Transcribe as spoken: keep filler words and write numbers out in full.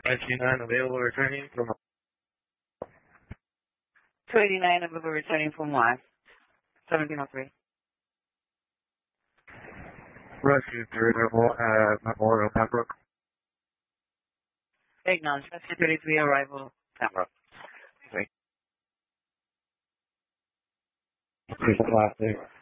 five two nine available returning from two eighty-nine available returning from what? seventeen oh three. Rescue through uh, Memorial Pembroke. Acknowledge. Rescue thirty-three arrival Pembroke. Here's the plastic.